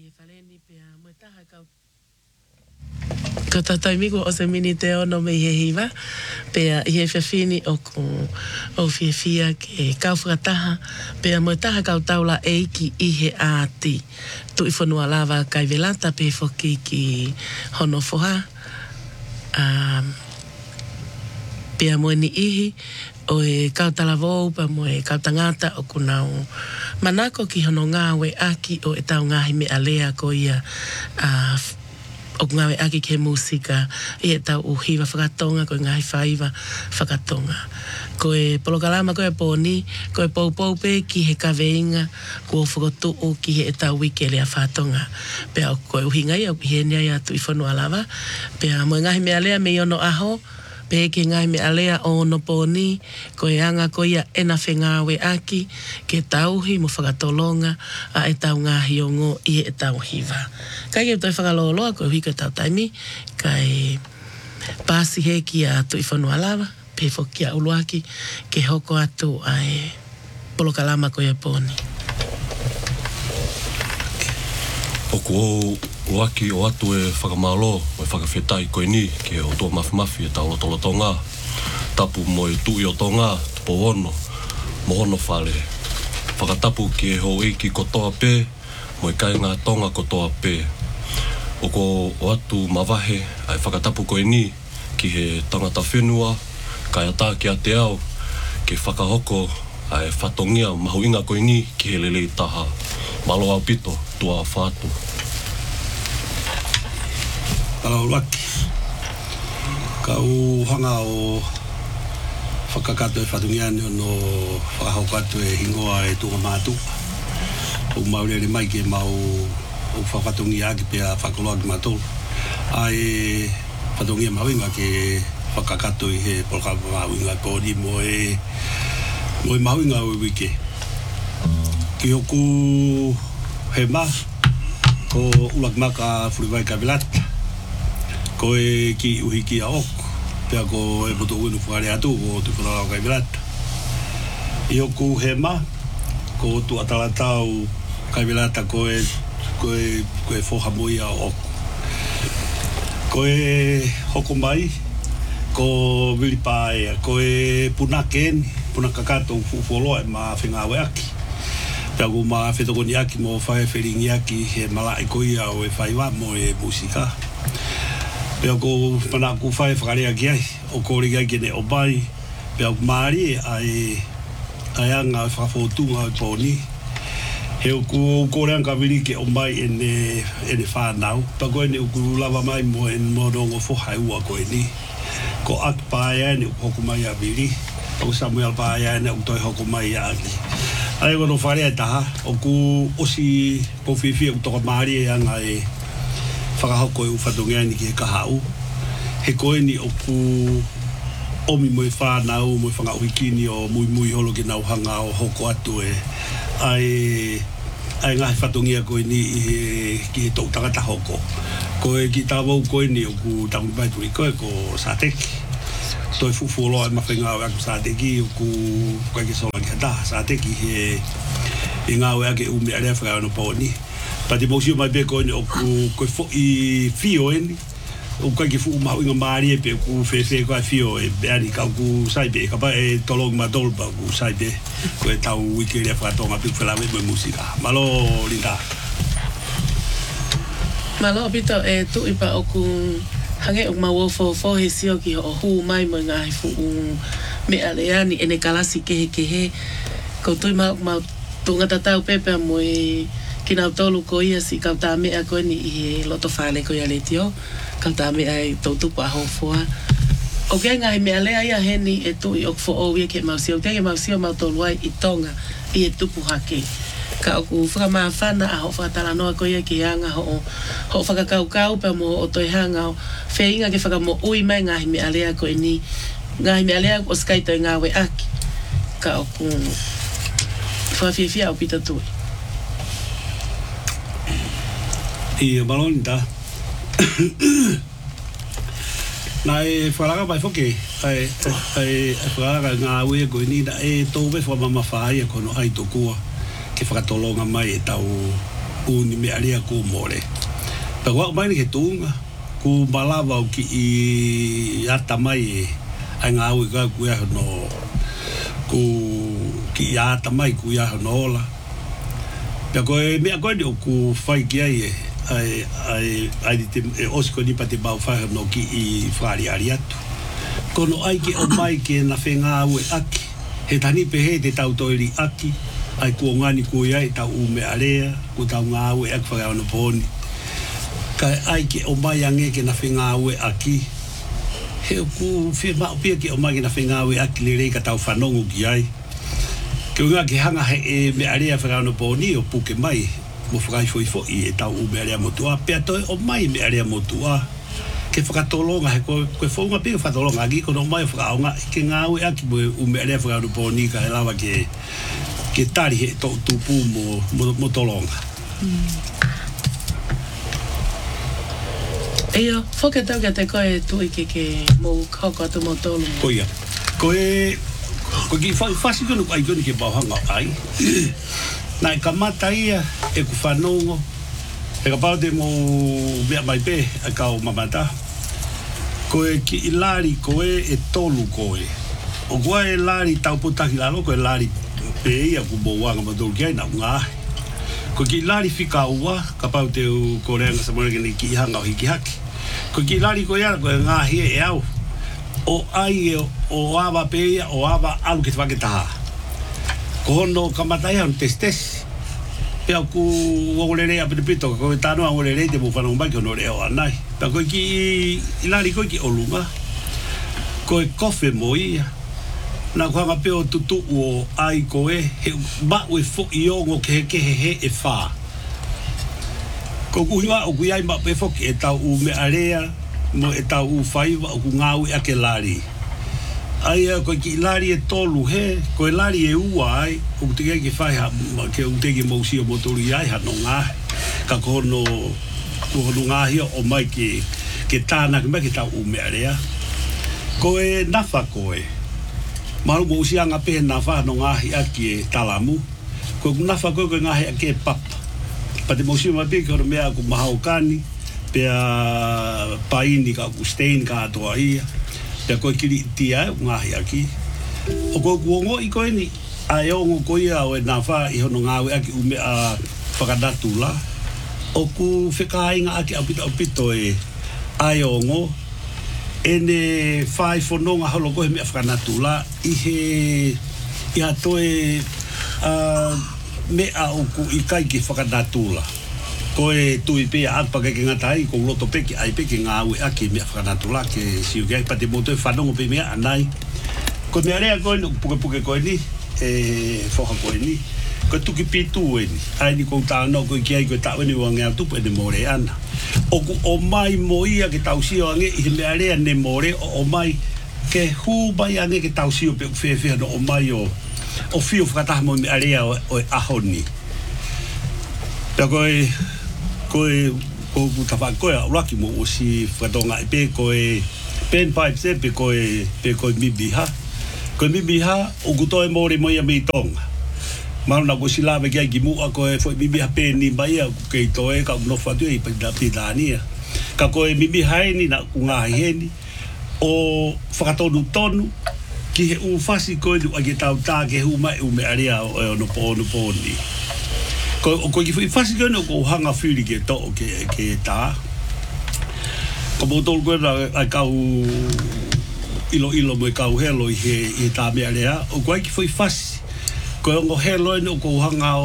he whaleni pia mo taha ka tatai miku o se mini te ono me he hiwa pia i he whiawhini o whiawhia ke kauwhakataha pia mo taha kau taula eiki i he āti tu i whanua lava kai velata pe whoki ki hono whoha pia mo ni ihi o e kautala vou pa mo e kautangata o kunau manako ki hono ngawe aki o e tau ngahi me alea ko ia o ngawe aki ke musika i e tau uhiwa whakatonga ko ngahi whaiva whakatonga ko e polokalama ko e poni ko e poupou pe ki he kaweinga ko o whakotu o ki he e tau wike lea whatonga pia ko e uhinga ia o ki he nia ia tu i whanua lava pia mo ngahi me alea me iono aho pe ke ngai me alea o no poni ko e anga ko ia ena whengawe aki ke tauhi mo whakatolonga a e tau ngahi o ngo i e tau hiva. Kai e toi whakaloloa ko e hika tau taimi kai pasi he ki a tu i whanua lava pe whoki a uluaki ke hoko atu a e polokalama ko e poni. Oko o aki o atu e whakamalo o e whakawhetai koe ni ke o tō mafi e tau lotolo tonga tapu mo e tui o tonga tupo ono mo ono whale whakatapu ki e ho eiki kotoa pē mo e kai ngā tonga kotoa pē oko o atu mawahe ai whakatapu koe ni ki he tangata whenua kai ata ki a te ao ke whakahoko ai whatongia mahuinga koe ni ki he lelei taha malo au pito tua whātu. Palau laki. Kau hanga o whakakato e whatungiane o no whakahokato e hingoa e tunga mātu. O maurere mai ke mau o whakatungia aki pia whakoloa ki mātolu. Ai whatungia mawinga ke whakakato i he polka mawinga kōri mo e mawinga o wike. Ki hoku he ma ko ulak maka furiwai ka velata ko e ki uhi ki a oku pia ko e puto uinu whakare atu ko tu kura ka velata i hoku he ma ko tu atalatau ka velata ko e whoha mui a oku ko e hoko mai ko vilipae ko e punakakato fufuoloa e ma whengawe aki pia ko ma whetokoni aki mo whaiwhiringi aki he malai koia o e whaiwa mo e musika. Pia ko mana ku whai whakarea ki ai o kōrega ki ne o mai pia ko maari ai anga whakawhotunga o pōni. He o ku kōreanga wiri ki o mai e ne whānau. Pia ko e ne o ku lava mai mo e morongo whohai ua koe ni. Ko ak pāia ne o hoku mai a wiri. O Samuel pāia ne o toi hoku mai a aki. Ai kono wharea taha, o ku osi kowhiwhia o toka maari e anga e whakahoko e uwhatongeani ki he kahau. He koe ni o ku omi mo e whānau, mo e whangauhikini o mui holo ki nau hanga o hoko atu e ai ngahi whatongia koe ni ki he tau tangata hoko. Koe ki tāwau koe ni o ku tangupaituri koe ko Sāteki. Toi fufuoloa e mawhenga o aku Sāteki o ku kai ke sola ki hata Sāteki he ngā o ake ume area whakao no pōni. Pati mōsio mai pe koe ni o ku koe fo i fio eni. O kai ke fu mahu inga maari e pe ku whewhe koe fio e beani kau ku saipe. Kapa e tolong ma tolpa ku saipe. Koe tau wike rea whakatonga piku whelawe mo musika. Malo Linda. Malo pito e tu ipa o ku hange o mau fo he sio ki o hu mai mo ngahi fu me aleani ene kalasi kehe ko tui mau tunga tatau pepe mo e kina tolu ko ia si kau ta me a ko ni i loto fale ko ia letio kau ta me ai totu pa ho foa o ke ngahi me alea ia heni e tu i o fo o wie ke mau sio te mau sio mau tolu ai i tonga i e tupu hake ka o ku whakama whana a ho whakatala noa ko ia ki anga ho whakakau pa mo o toi hanga o wheinga ke whakamo ui mai ngahi me alea ko ni ngahi me alea o skaito i ngawe aki ka o ku whawhiawhia o pita tui I maloni ta na e wharaga pai whoke ai wharaga ngā ue ko ni na e tō we whamama whaia kono ai tō kua ke whakatolonga mai e tau uni me alia ko more. Ta wa mai ni ke tunga ku malava o ki I ata mai ai ngā au ka ku ia no ku ki ata mai ku ia no ola. Ta ko me ko ni ku fai ki ai te osko ni pate ba fa no ki I fari ariatu. Kono ai ki o mai ke na whenga au aki. He tani pe he te tau toiri aki. Ai kua ngani kua iai tau ume area. Kua tau ngā au aki whakao na pōni. Kai ai ke o mai ange ke na whenga au aki. He ku whima o pia ke o mai ke na whenga au aki le rei ka tau whanongu ki ai. Ke unga ke hanga he e me area whakao na pōni o puke mai. Mo whakai fo I tau ume area motua. Pea toi o mai me area motua. Ke whakatolonga he koe whaunga pia whakatolonga aki kono mai whakaonga ke ngā ue aki ume area whakaudu pōni ka he lawa ke tari he tupu mo tolonga. Eo, whakatau ka te koe tui ke mō hoko atu mō tolu. Koia. Koe ki whasi kono ai kono ke bauhanga ai. Nai ka mata ia e ku whanongo. E ka pau te mō mea mai pē a kau mamata. Koe ki I lari koe e tolu koe. O koe e lari tau potaki lalo, koe lari pe ia ku mōwanga matolu ki ai na ungahe. Koe ki lari whika ua, ka pau te u koreanga samore kene ki hanga o hiki haki. Koe ki lari koe ia, koe ngahi e au. O ai o awa pe ia, o awa alu ke te whaketaha. Ko hono kamatai hanu testesi. Pea ku ngorere a pito ko tano ngorere te mo fana mai ko no reo anai. Ta ko ki ilari ko ki olunga. Ko kofe moia. Na ko nga peo tutu o ai ko he ba we fo iongo ke he e fa. Ko kuinga o kuiai ma pe fo ke tau u me area mo e tau u faiva o ku ngau e ke lari. Ai ko ki lari e tolu he ko lari e ua ai o te ke fai ke o te ke mausia motori ai ha no ngā ka kono ngā hia o mai ke tāna ke mai ke tau ume area ko e nafa ko e maru mausia ngā pe nafa no ngā hia ki talamu ko nafa ko ngā hia ke papa pa te mausia mai pe ko mea ku mahaukani pea paini ka ku stein ka toa ia Pea koe kiri tia ngahi aki. O koe kuongo I koe ni ai ongo koe au e nā wha I hono ngāwe aki ume a whakanatula. O ku whekainga aki apito e ai ongo. Ene whai whanonga holo koe mea whakanatula. I hatoe mea o ku I kai ki whakanatula. Koe tui pia atpa ke ngatai ko loto peki ai peki ngāwe aki mea whakanatula ke siu kai pati moto e whanongo pe mea anai. Ko mea rea koe no puke koe ni e whoka koe ni. Ko tuki pitu e ni. Ai ni kou tāno koe ki ai koe tau ni wangea tupu e ne more ana. O mai moia ke tau sio ange I mea rea ne more o mai ke hūbai ange ke tau sio pe uwhewhea no o mai o fio whakataha mo mea rea o ahoni. Pea koe tawa koe raki mo o si whatonga I pe koe pen pipe se pe koe mibiha. Koe mibiha o kutoe mōre moia mei tonga. Maruna ko si lawe kia ki mua koe fwoi mibiha pe ni mai a kei toe ka unofa tue I pitania. Ka koe mibiha eni na ungahi heni o whakatonu tonu ki he uwhasi koe lu ake tau tā ke humai ume area o no pōni. Ko ki whasi koe no ko hanga whiri ke to ke tā. Ko mo tolu koe ai kau ilo mo kau helo I he tā mea rea. O koe ki whasi. Koe ongo helo no ko hanga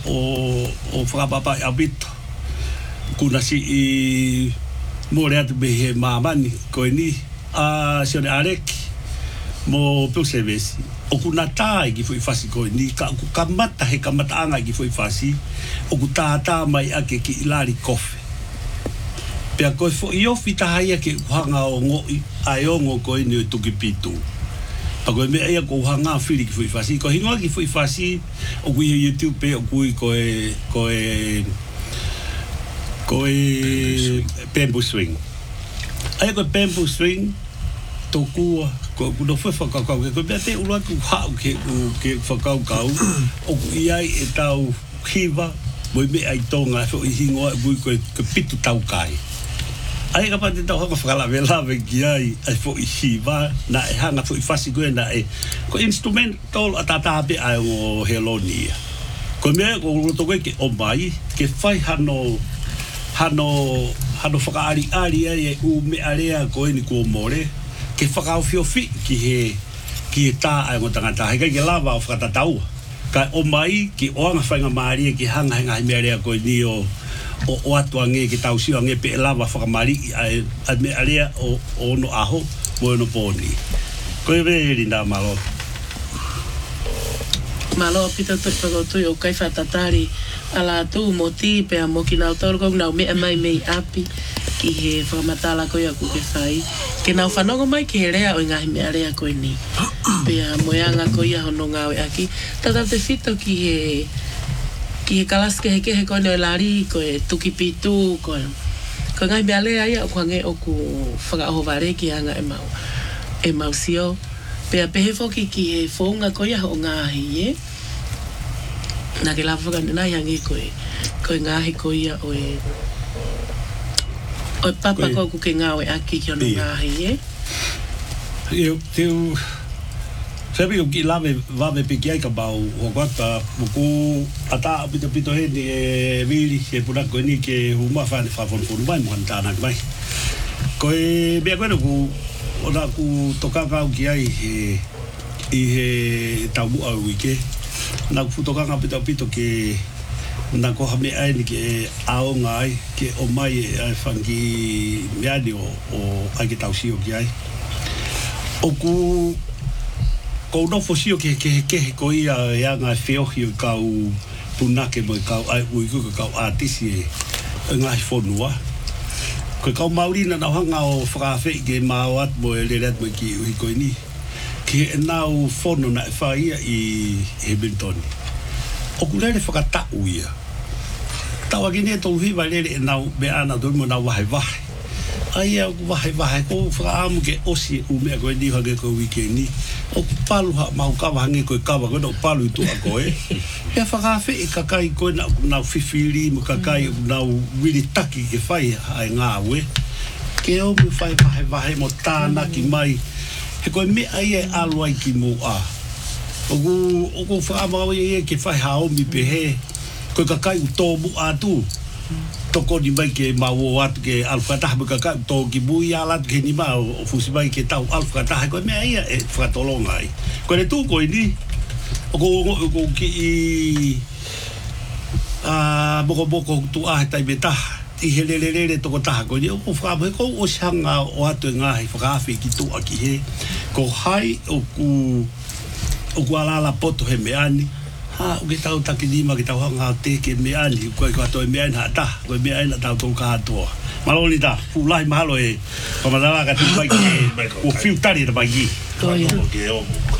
o whakapapa I abito. Kuna si I more atu me he mamani koe ni. Sione areki. Mo Pilsevesi. O kuna tā I ki whasi koe ni. Ka mata he kamata anga I ki whasi. O ku tā mai ake ki ilari kofe. Pea koe I ofi tahai ake uhanga o ngoi ai ongo koe ni o tuki pitu. Pa koe mea ia ko uhanga whiri ki whasi. Ko hingoa ki whasi o kui YouTube pe o kui koe bamboo swing. Ai koe bamboo swing tokua ko no foi whakakau ko mea te ura ku hau ke whakaukau o ku iai e tau hiva Moi me ai tonga fo I hingoa bui ko pitu tau kai. Ai ka pate tau haka whakala vela ki ai ai fo I hiva na e hanga fo I whasi koe na e ko instrument tol atatape ai o helonia. Ko mea ko roto koe ke o mai ke whai hano whakaari ai e u me area koe ni ko more ke whakaofiofi ki he tā ai ngō tangata hei kai ke lava o whakatatau ka o mai ki oanga whainga maari ki hanga henga he me area koe ni o atua nge ki tau siwa nge pe lava whakamari ai me area o ono aho mo ono pōni. Koe veri nā malo. Malo pita tui whakotui o kai whatatari ala tū mo ti pea mo ki nau toro kong nau mea mai mei api ki he whakamatala koe aku ke whai. Ke nau whanongo mai ki he rea o ngahi mea rea koe ni. Pea moeanga koe hono ngawe aki. Tata te whito ki he kalaske he kehe koe no lari koe tuki pitu koe. Koe ngahi mea lea ia o kua nge o ku whakaohovare ki anga e mau sio. Pea pehe foki ki he whaunga koe o ngahi e. Nā ke lawa whakanina hangi koe ngahi koe o papa koe ku ke ngāwe aki ki ono ngahi e. Teu Sebi o ki lawe piki ai ka bau o kata muku ata pito he ni e vili e puna koe ni ke huma whane whawhonu mai muhan tāna ki mai. Koe mea koe ku ona ku tokanga au ki ai I he tau mua au ike. Nā ku tokanga pito ke nā koha me ai ni ke aonga ai ke o mai e ai whangi meani o ai ke tau sio ki ai. O ku ko no fosio ke ko ia e anga feohi o kau punake mo kau ai ui ku kau artisi e ngai fonua. Ko kau maurina na hanga o whakawhi ke mao at mo e lerat mo ki ui koe ni. Ke nau fono na e whaia I Hamilton. O ku lere whakatau ia. Tawa ki ne tolu hiwa lere e nau me ana doi mo nau wahe. Ai au wahe ko whakaamu ke osi u mea koe ni hange koe wikendi. O ku palu mau kawa hange koe kawa koe nau palu I tua koe. Pea whakawhi e kakai koe nau whiwhiri mo kakai nau wiri taki ke whai ai ngāwe. Ke o me whai wahe mo tāna ki mai. He koe mea ia e alu ai ki mo a. O ku whaamau ia ke whai haomi pe he. Koe kakai u tōmu atu. Toko ni mai ke mau atu ke alwhataha me kakai u tō ki mui alatu ke ni mau o fusi mai ke tau alwhataha. Koe mea ia e whakatolonga ai. Koe ne tū koe ni. O ko ki I moko tu ahe tai me taha. I he lelelele toko taha koe ni. O ko whakamu he kou o sanga o atu e ngahi whakawhi ki tu aki he. Ko hai o ku alala poto he meani. O ke tau taki nima ke tau hanga o te ke meani. Koe kato e meani ha ta. Koe meani ha tau tau kahatoa. Maloni ta. Pulahi mahalo e. Pamadala ka tu mai ke. O fiu tari ta mai ki. Toia.